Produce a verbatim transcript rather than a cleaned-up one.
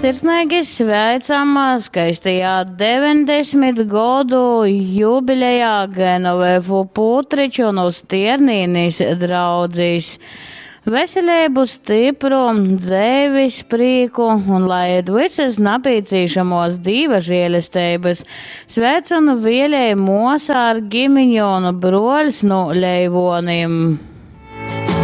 Sirsnīgi sveicam skaistajā deviņdesmit gadu jubilejā Genovefu Putriču un Stiernīnis draudzīs. Veselību, stipru, dzēvis, prīku un lai visas napīcīšamos dīva žēlesteibas sveicinu vielēju mosā ar gimiņonu broļs no Leivonim.